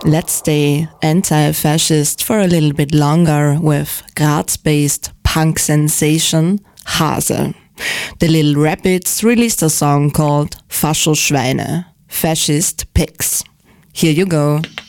Let's stay anti-fascist for a little bit longer with Graz-based punk sensation Hase. The Little Rapids released a song called Fascho-Schweine, Fascist Pigs. Here you go.